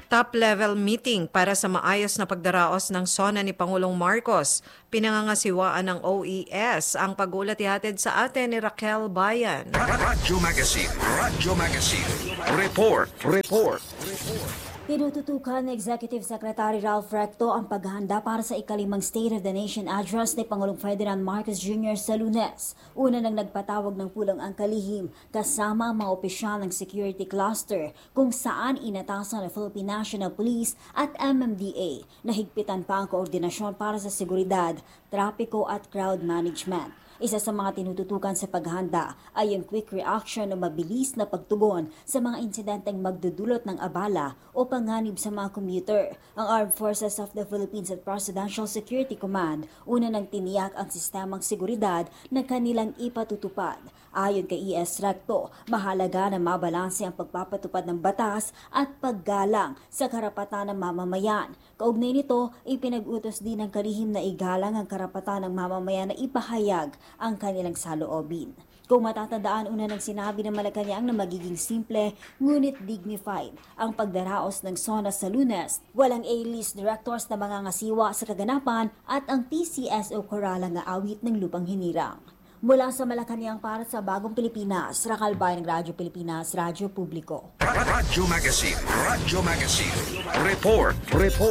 Top-level meeting para sa maayos na pagdaraos ng SONA ni Pangulong Marcos. Pinangangasiwaan ng OES. Ang pag-ulat ihatid sa atin ni Raquel Bayan. Radyo Magazine. Report. Tinututukan ni Executive Secretary Ralph Recto ang paghahanda para sa ikalimang State of the Nation address ni Pangulong Ferdinand Marcos Jr. sa Lunes. Una nang nagpatawag ng pulang ang kalihim kasama ang mga opisyal ng security cluster kung saan inatasan ng Philippine National Police at MMDA na higpitan pa ang koordinasyon para sa seguridad, trapiko at crowd management. Isa sa mga tinututukan sa paghahanda ay ang quick reaction o mabilis na pagtugon sa mga insidenteng magdudulot ng abala o panganib sa mga commuter. Ang Armed Forces of the Philippines at Presidential Security Command una nang tiniyak ang sistemang seguridad na kanilang ipatutupad. Ayon kay ES Recto, mahalaga na mabalanse ang pagpapatupad ng batas at paggalang sa karapatan ng mamamayan. Kaugnay nito, ipinag-utos din ng kalihim na igalang ang karapatan ng mamamayan na ipahayag ang kanilang saloobin. Kung matatandaan, una nang sinabi ng Malacanang na magiging simple ngunit dignified ang pagdaraos ng SONA sa Lunes. Walang A-list directors na mangangasiwa sa kaganapan at ang PCSO koralang nga awit ng lupang hinirang. Mula sa Malacanang para sa Bagong Pilipinas, Raquel Bayan ng Radyo Pilipinas, Radyo Publiko. Radyo Magazine. Report.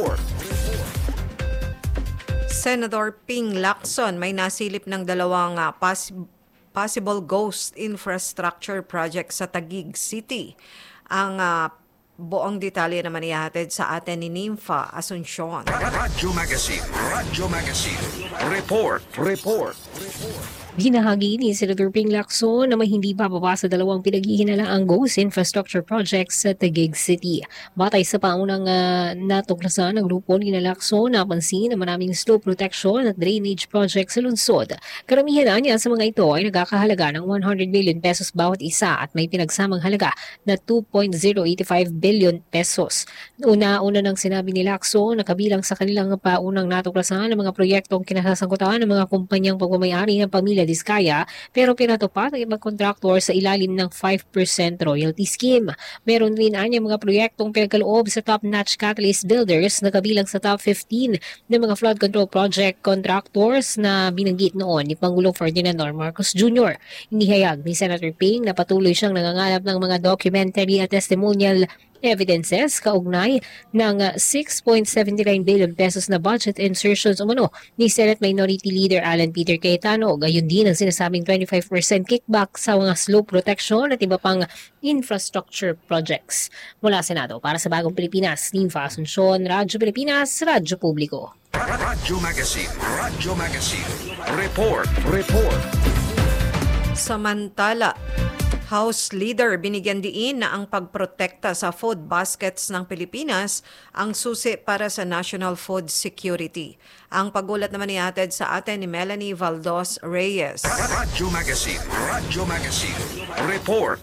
Senator Ping Lacson may nasilip ng dalawang possible ghost infrastructure project sa Taguig City. Ang buong detalye naman ihatid sa atin ni Nympha Asuncion. Radyo Magazine. Report. Binahagi ni Senator Ping Lacson na may hindi bababa sa dalawang pinaghihinalaang ghost infrastructure projects sa Taguig City. Batay sa paunang natuklasan ng grupo ni Lacson, napansin na maraming slope protection at drainage projects sa lungsod. Karamihan niya sa mga ito ay nagkakahalaga ng 100 million pesos bawat isa at may pinagsamang halaga na 2.085 billion pesos. Una nang sinabi ni Lacson na kabilang sa kanilang paunang natuklasan ng mga proyektong kinasasangkutan ng mga kumpanyang pagmamayari ng pamilya Diskaya, pero pinatupad ang ibang kontraktor sa ilalim ng 5% royalty scheme. Meron din ang mga proyektong pinagkaloob sa top-notch catalyst builders na kabilang sa top 15 ng mga flood control project contractors na binanggit noon ni Pangulong Ferdinand Marcos Jr. Inihayag ni Senator Ping na patuloy siyang nangangalap ng mga documentary at testimonial evidences kaugnay ng 6.79 billion pesos na budget insertions umano ni Senate Minority Leader Alan Peter Cayetano. Gayon din ang sinasabing 25% kickback sa mga slope protection at iba pang infrastructure projects. Mula Senado, para sa Bagong Pilipinas, Nympha Asuncion, Radyo Pilipinas, Radyo Publiko. Radyo Magazine. Report. Samantala, House Leader binigyan diin na ang pagprotekta sa food baskets ng Pilipinas ang susi para sa national food security. Ang pagulat naman ihatid sa atin ni Melanie Valdos Reyes. Radyo Magazine. Report.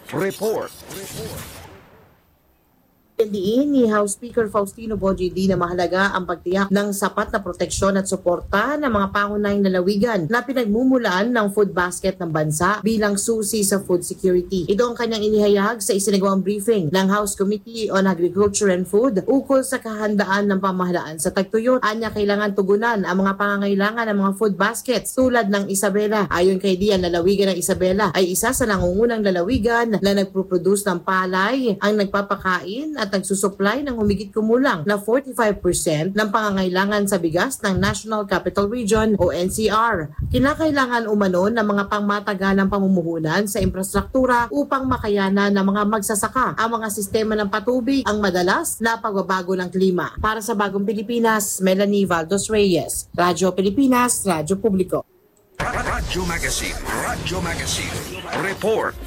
Diin ni House Speaker Faustino Boji na mahalaga ang pagtiyak ng sapat na proteksyon at suporta ng mga pangunahing lalawigan na pinagmumulaan ng food basket ng bansa bilang susi sa food security. Ito ang kanyang inihayag sa isinagawang briefing ng House Committee on Agriculture and Food ukol sa kahandaan ng pamahalaan sa tagtuyot. Anya kailangan tugunan ang mga pangangailangan ng mga food baskets tulad ng Isabela. Ayon kay Dian, lalawigan ng Isabela ay isa sa nangungunang lalawigan na nagproproduce ng palay, ang nagpapakain at nagsusupply ng humigit kumulang na 45% ng pangangailangan sa bigas ng National Capital Region o NCR. Kinakailangan umano ng mga pangmatagalang pamumuhunan sa infrastruktura upang makayanan ng mga magsasaka ang mga sistema ng patubig ang madalas na pagbabago ng klima. Para sa Bagong Pilipinas, Melanie Valdos Reyes, Radyo Pilipinas, Radyo Publiko. Radyo Magazine. Report.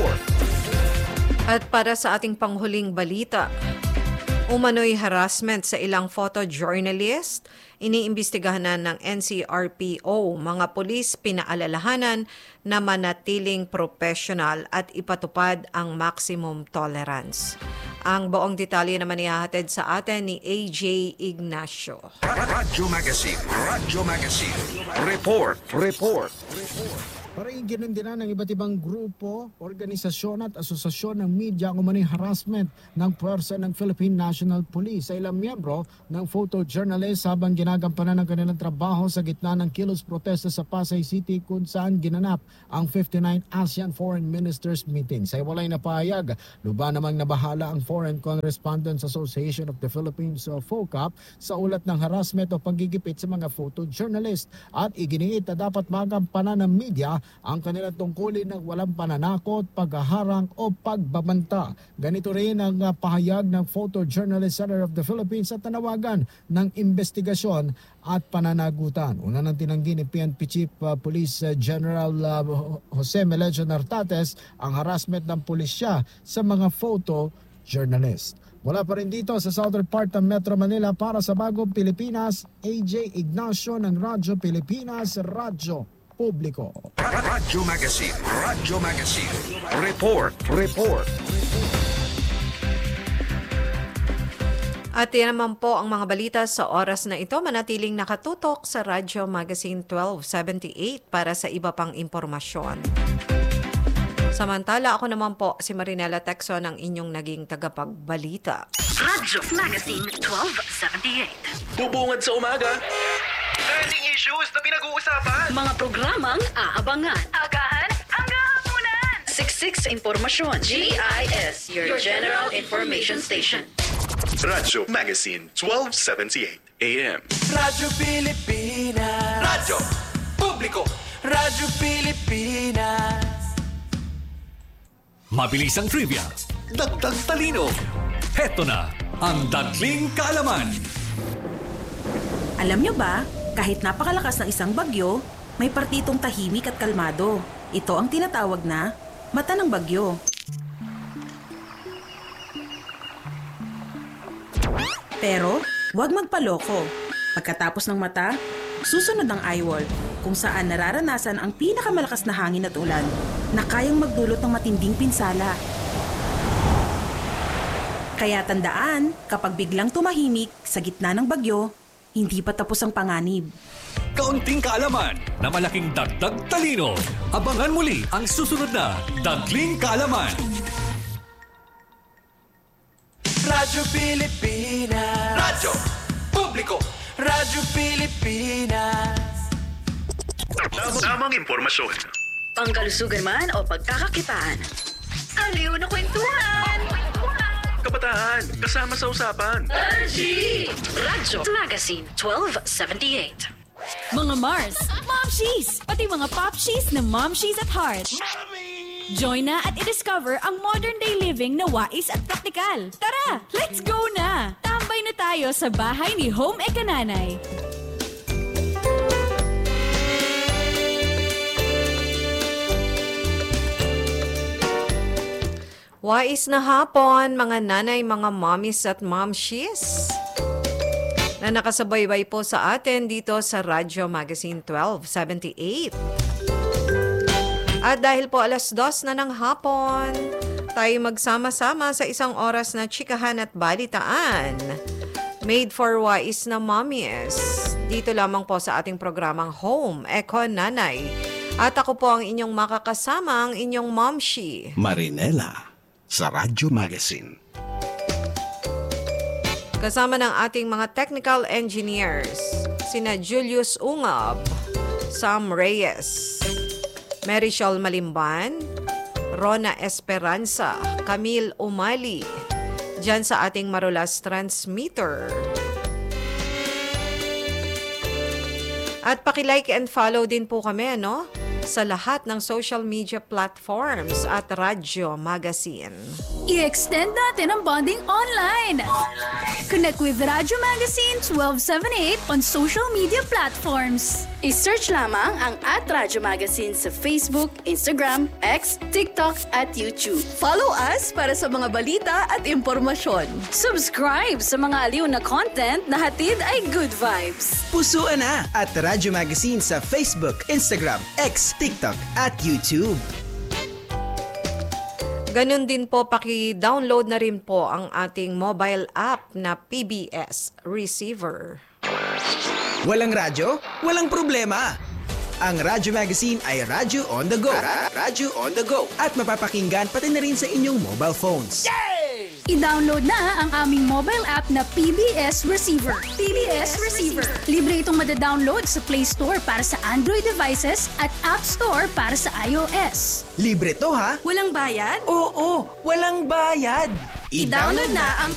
At para sa ating panghuling balita, umano'y harassment sa ilang photojournalist, iniimbestigahan na ng NCRPO. Mga pulis pinaalalahanan na manatiling professional at ipatupad ang maximum tolerance. Ang buong detalye naman ihahatid sa atin ni AJ Ignacio. Radyo Magazine. Report. Paraingin din ng iba't ibang grupo, organisasyon at asosasyon ng media ang umano'y harassment ng puwersa ng Philippine National Police sa ilang miyembro ng photojournalist habang ginagampanan ng kanilang trabaho sa gitna ng kilos protesta sa Pasay City kung saan ginanap ang 59 ASEAN Foreign Ministers Meeting. Sa iwalay na pahayag, luba namang nabahala ang Foreign Correspondents Association of the Philippines o FOCAP sa ulat ng harassment o panggigipit sa mga photojournalist at iginiit na dapat magampanan ng media ang kanilang tungkulin ng walang pananakot, paghaharang o pagbabanta. Ganito rin ang pahayag ng Photojournalist Center of the Philippines at tanawagan ng investigasyon at pananagutan. Una nang tinanggi ni PNP Chief Police General Jose Melecho Nartates ang harassment ng pulisya sa mga photojournalist. Mula pa rin dito sa southern part ng Metro Manila para sa Bagong Pilipinas, AJ Ignacio ng Radyo Pilipinas, Radyo Publiko. Radyo Magazine. Radyo Magazine. Report. At yan naman po ang mga balita sa oras na ito. Manatiling nakatutok sa Radyo Magazine 1278 para sa iba pang impormasyon. Samantala, ako naman po si Marinela Texon ang inyong naging tagapagbalita. Radyo Magazine 1278. Bubungad sa umaga. Trending issues na pinag-uusapan. Mga programang aabangan. Agahan hanggang hapunan. Siksik sa impormasyon. GIS, your General Information Station. Radyo Magazine 1278 AM. Radyo Pilipinas. Radyo Publiko. Radyo Pilipinas. Mabilis ang trivia, dagdag talino. Heto na ang Dagling Kaalaman. Alam nyo ba, kahit napakalakas ng isang bagyo, may partitong tahimik at kalmado. Ito ang tinatawag na mata ng bagyo. Pero, huwag magpaloko. Pagkatapos ng mata, susunod ang eyewall, kung saan nararanasan ang pinakamalakas na hangin at ulan na kayang magdulot ng matinding pinsala. Kaya tandaan, kapag biglang tumahimik sa gitna ng bagyo, hindi pa tapos ang panganib. Kaunting kaalaman na malaking dagdag talino. Abangan muli ang susunod na Dagling Kaalaman. Radyo Pilipinas. Radyo Publiko. Radyo Pilipinas. Tamang impormasyon. Pangkalusugan man o pagkakakitaan. Aliw na kwentuhan. Kabataan, kasama sa usapan. Radyo Magazine 1278. Mga Mars, Momshies! Pati mga Popshies na Momshies at Heart. Join na at i-discover ang modern day living na wais at praktikal. Tara, let's go na! Tambay na tayo sa bahay ni Home Ekananay. Wais na hapon, mga nanay, mga mommies at momshies na nakasabay-bay po sa atin dito sa Radyo Magazine 1278. At dahil po 2:00 na ng hapon, tayo magsama-sama sa isang oras na chikahan at balitaan. Made for wais na mommies. Dito lamang po sa ating programang Home Eko Nanay. At ako po ang inyong makakasama, ang inyong momshi. Marinela sa Radyo Magazine. Kasama ng ating mga technical engineers, sina Julius Ungab, Sam Reyes, Marichol Malimban, Rona Esperanza, Camille Umali, dyan sa ating Marulas Transmitter. At paki-like and follow din po kami, no? Sa lahat ng social media platforms at Radyo Magazine. I-extend natin ang bonding online. Connect with Radyo Magazine 1278 on social media platforms. I-search lamang ang @Radyo Magazine sa Facebook, Instagram, X, TikTok at YouTube. Follow us para sa mga balita at impormasyon. Subscribe sa mga aliw na content na hatid ay good vibes. Pusuan na at Radyo Magazine sa Facebook, Instagram, X, TikTok at YouTube. Ganun din po, paki-download na rin po ang ating mobile app na PBS Receiver. Walang radyo? Walang problema. Ang Radyo Magazine ay Radyo on the go. Radyo on the go. At mapapakinggan pati na rin sa inyong mobile phones. I-download na ang aming mobile app na PBS Receiver. PBS Receiver. Libre itong madadownload sa Play Store para sa Android devices at App Store para sa iOS. Libre to ha? Walang bayad? Oo, walang bayad. I-download na ang